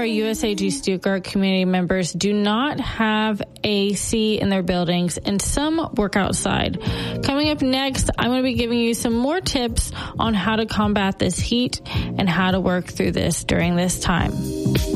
USAG Stuttgart community members do not have AC in their buildings, and some work outside. Coming up next, I'm going to be giving you some more tips on how to combat this heat and how to work through this during this time.